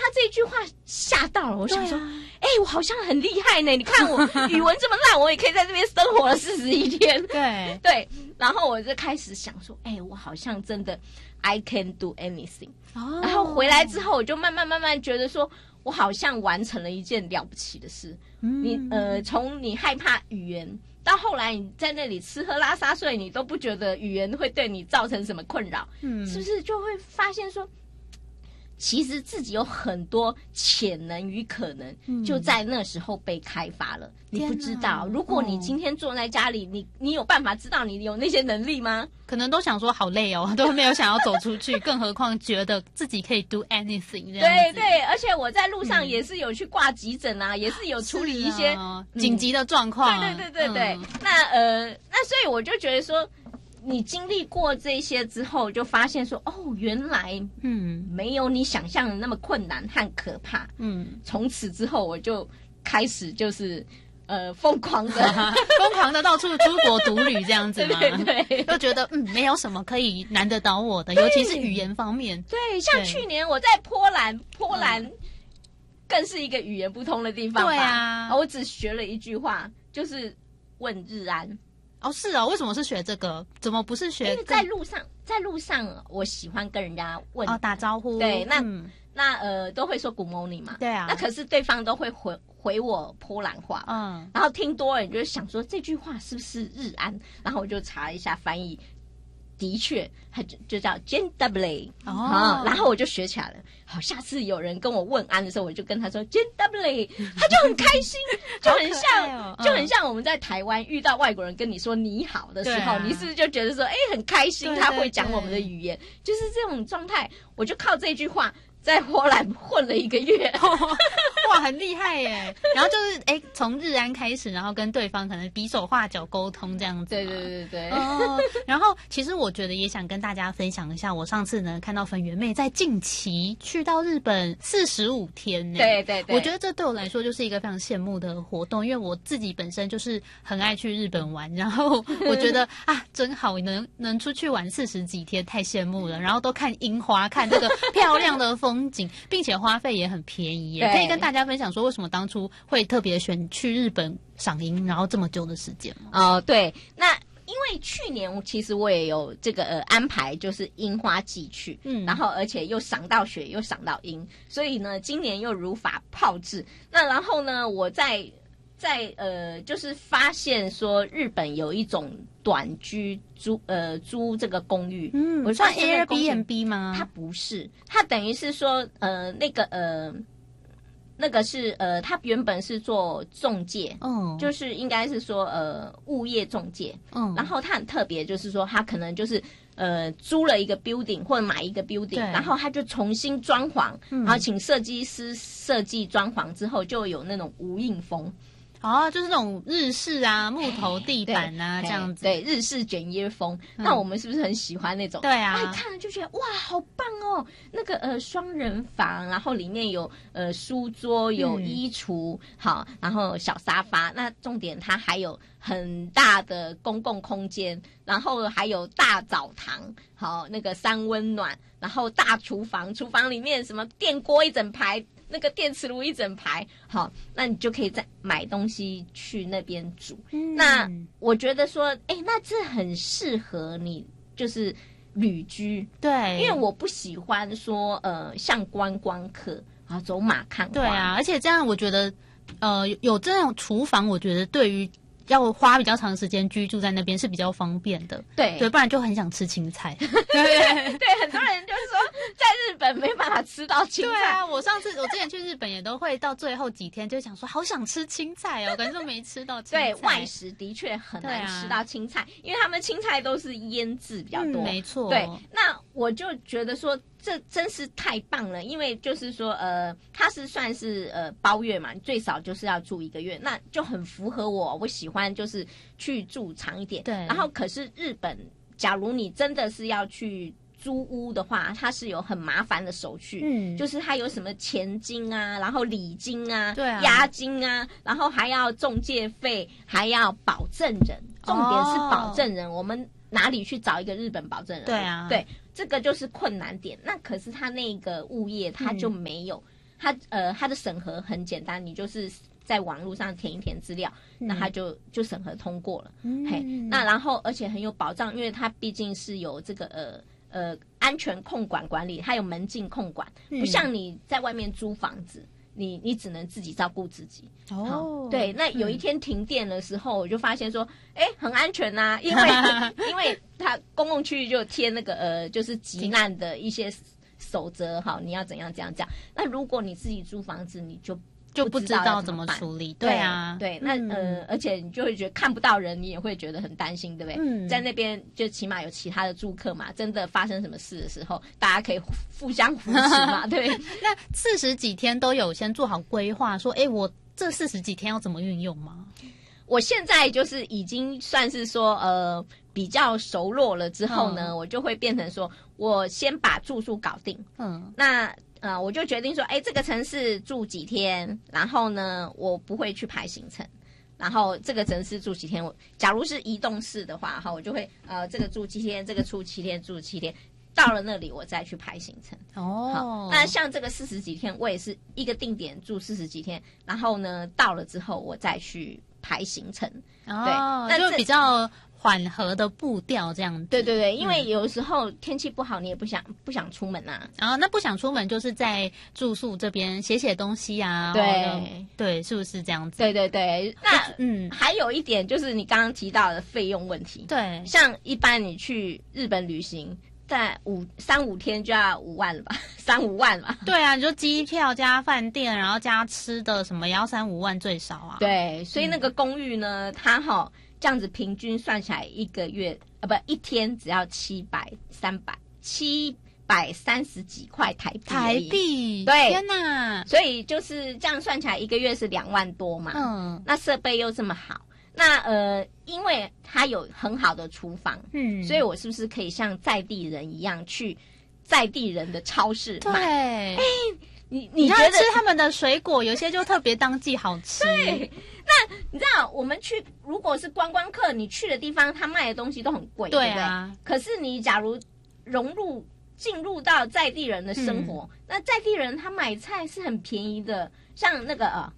这句话吓到了，我想说，我好像很厉害呢！你看我语文这么烂，我也可以在这边生活了41天。对，然后我就开始想说，我好像真的 I can do anything。然后回来之后，我就慢慢觉得说，我好像完成了一件了不起的事。从你害怕语言，到后来你在那里吃喝拉撒睡，你都不觉得语言会对你造成什么困扰，是不是就会发现说，其实自己有很多潜能与可能，就在那时候被开发了。你不知道，如果你今天坐在家里，你有办法知道你有那些能力吗？ 可能都想说好累哦，都没有想要走出去，更何况觉得自己可以 do anything 这样子。 对，而且我在路上也是有去挂急诊啊，也是有处理一些紧急的状况。 对。那所以我就觉得说，你经历过这些之后，就发现说，原来没有你想象的那么困难和可怕。从此之后我就开始就是疯狂的到处出国独旅这样子吗？对，就觉得没有什么可以难得倒我的，尤其是语言方面。 对，像去年我在波兰更是一个语言不通的地方吧。对啊，我只学了一句话，就是问日安。 是哦，为什么是学这个？怎么不是学？ 因为在路上，我喜欢跟人家问打招呼。 对，那都会说 Good morning 嘛。对啊。那可是对方都会回我波兰话。然后听多了，你就想说这句话是不是日安？然后我就查一下翻译，的确，它就叫 Dzień dobry。然后我就学起来了。好，下次有人跟我问安的时候，我就跟他说 Dzień dobry， 他就很开心，就很像我们在台湾遇到外国人跟你说你好的时候，你是不是就觉得说很开心，他会讲我们的语言，就是这种状态。我就靠这句话在波兰混了1个月。 哇，很厉害耶！然后就是从日安开始，然后跟对方可能比手画脚沟通这样子。 对。 然后其实我觉得也想跟大家分享一下，我上次呢看到粉圆妹在近期去到日本45天呢。对，我觉得这对我来说就是一个非常羡慕的活动，因为我自己本身就是很爱去日本玩，然后我觉得真好，能出去玩40几天，太羡慕了。然后都看樱花，看这个漂亮的风景，并且花费也很便宜耶。可以跟大家分享说，为什么当初会特别选去日本赏樱，然后这么久的时间吗？ 对，那因为去年其实我也有这个安排，就是樱花季去，然后而且又赏到雪又赏到樱，所以呢，今年又如法炮制。那然后呢，我在就是发现说日本有一种短居租这个公寓， 我算 Airbnb 吗？ 它不是，它等于是说那个是他原本是做中介，就是应该是说物业中介，然后他很特别，就是说他可能就是租了一个 building 或者买一个 building， 然后他就重新装潢，然后请设计师设计装潢之后，就有那种无印风。 就是那种日式啊，木头地板啊，这样子。 对，日式卷烟风。那我们是不是很喜欢那种？ 对啊， 看了就觉得哇，好棒哦！那个双人房，然后里面有书桌，有衣橱，好，然后小沙发。那重点它还有很大的公共空间，然后还有大澡堂，好，那个三温暖，然后大厨房，厨房里面什么电锅一整排。那个电磁炉一整排，好，那你就可以再买东西去那边煮。那我觉得说，那这很适合你，就是旅居。对，因为我不喜欢说，像观光客啊走马看花。 对啊，而且这样我觉得，有这种厨房，我觉得对于要花比较长时间居住在那边是比较方便的。对，不然就很想吃青菜。 对，很多人就是说在日本没办法吃到青菜。 对啊，我之前去日本也都会到最后几天就想说好想吃青菜哦，可是都没吃到青菜。 对，外食的确很难吃到青菜，因为他们青菜都是腌制比较多。 没错。 对，那我就觉得说这真是太棒了，因为就是说它是算是包月嘛，最少就是要住1个月，那就很符合我喜欢就是去住长一点。对，然后可是日本假如你真的是要去租屋的话，它是有很麻烦的手续，就是它有什么钱金啊，然后礼金啊，押金啊，然后还要中介费，还要保证人，重点是保证人，我们哪里去找一个日本保证人？对啊，对，这个就是困难点。那可是他那个物业他就没有， 它的审核很简单，你就是在网络上填一填资料，那它就审核通过了。嘿，那然后而且很有保障，因为它毕竟是有这个安全控管管理，它有门禁控管，不像你在外面租房子。你只能自己照顾自己哦。对，那有一天停电的时候，我就发现说，很安全呐，因为它公共区域就贴那个就是急难的一些守则，好，你要怎样。那如果你自己租房子，你就不知道怎么处理。对啊，对，那而且你就会觉得看不到人，你也会觉得很担心，对不对？在那边就起码有其他的住客嘛，真的发生什么事的时候，大家可以互相扶持嘛，对。 那40几天都有先做好规划，说，我这40几天要怎么运用吗？ 我现在就是已经算是说比较熟络了之后呢，我就会变成说我先把住宿搞定。那我就决定说，这个城市住几天，然后呢，我不会去排行程，然后这个城市住几天，假如是移动式的话，我就会这个住7天，这个住7天，住7天，到了那里我再去排行程。好，那像这个40几天，我也是一个定点住40几天，然后呢，到了之后我再去排行程。对， 那就比较缓和的步调这样子。 对，因为有时候天气不好，你也不想出门啊。 然后那不想出门，就是在住宿这边写东西啊。对，是不是这样子？ 对。那还有一点就是你刚刚提到的费用问题。对，像一般你去日本旅行，在3-5天就要5万了吧，3-5万吧。 对啊，你就机票加饭店，然后加吃的什么也要3-5万最少啊。 对，所以那个公寓呢，它这样子平均算起来一天只要730几块台币。对， 天哪！ 所以就是这样算起来一个月是2万多嘛。那设备又这么好，那因为它有很好的厨房，所以我是不是可以像在地人一样去在地人的超市买？对，你觉得吃他们的水果，有些就特别当季好吃。 对，那你知道我们去如果是观光客，你去的地方，他卖的东西都很贵，对啊。可是你假如进入到在地人的生活，那在地人他买菜是很便宜的，像那个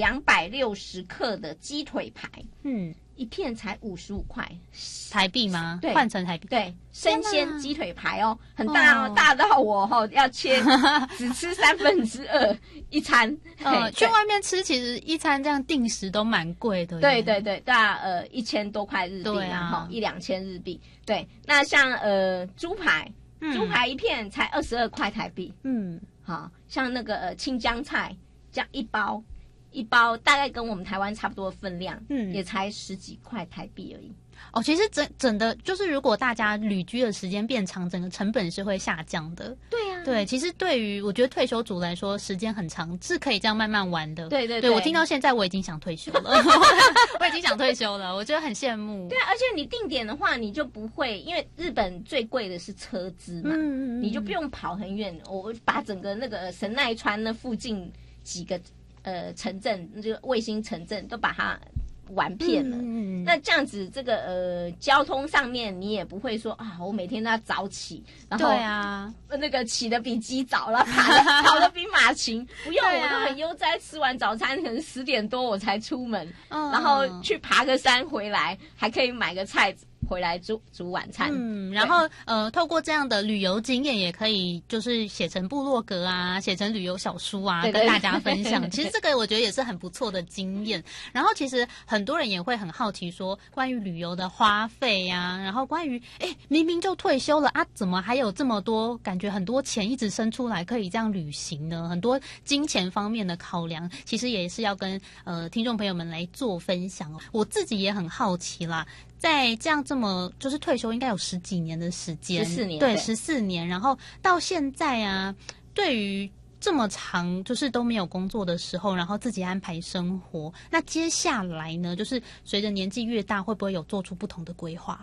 260克的鸡腿排，一片才55块台币吗？对，换成台币。 对，生鲜鸡腿排很大哦，大到我要切只吃2/3一餐。 去外面吃其实一餐这样定时都蛮贵的。 对，大1000多块日币啊，1-2千日币。对，那像猪排一片才22块台币。好，像那个青江菜这样一包大概跟我们台湾差不多的分量，也才10几块台币而已。 其实整的就是如果大家旅居的时间变长，整个成本是会下降的。对啊，对，其实对于我觉得退休族来说，时间很长是可以这样慢慢玩的。对，我听到现在我已经想退休了，我已经想退休了，我觉得很羡慕。 对啊，而且你定点的话，你就不会，因为日本最贵的是车资嘛，你就不用跑很远。我把整个那个神奈川那附近几个城镇，这个卫星城镇都把它玩遍了。那这样子，这个交通上面你也不会说我每天都要早起，然后那个起得比鸡早了，跑得比马勤。不用，我都很悠哉，吃完早餐可能10点多我才出门，然后去爬个山回来，还可以买个菜回来煮晚餐。 然后透过这样的旅游经验，也可以就是写成部落格啊，写成旅游小书啊，跟大家分享。其实这个我觉得也是很不错的经验。然后其实很多人也会很好奇说，关于旅游的花费啊，然后关于明明就退休了啊，怎么还有这么多感觉很多钱一直生出来可以这样旅行呢？很多金钱方面的考量，其实也是要跟听众朋友们来做分享哦。我自己也很好奇啦。在这样这么就是退休应该有10几年的时间，14年，对，14年，然后到现在啊，对于这么长就是都没有工作的时候，然后自己安排生活，那接下来呢，就是随着年纪越大，会不会有做出不同的规划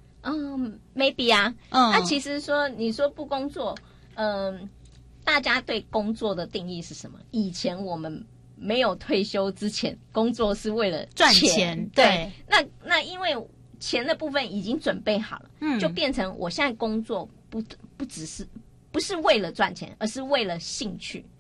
？maybe 啊，那其实你说不工作，大家对工作的定义是什么？以前我们没有退休之前，工作是为了赚钱，对， 那因为钱的部分已经准备好了，就变成我现在工作不是为了赚钱，而是为了兴趣。